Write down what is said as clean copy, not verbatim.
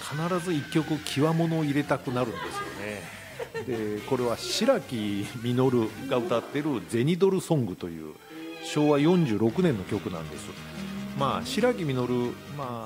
必ず一曲極物を入れたくなるんですよね。でこれは白木実が歌ってる「銭ドルソング」という昭和46年の曲なんです。白木実、